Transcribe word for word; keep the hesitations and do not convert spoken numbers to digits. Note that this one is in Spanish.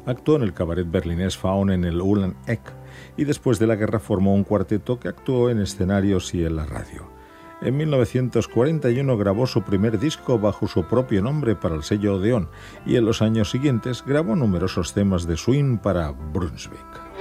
Actuó en el cabaret berlinés Faun en el Ulan Eck y después de la guerra formó un cuarteto que actuó en escenarios y en la radio. En mil novecientos cuarenta y uno grabó su primer disco bajo su propio nombre para el sello Odeón y en los años siguientes grabó numerosos temas de swing para Brunswick.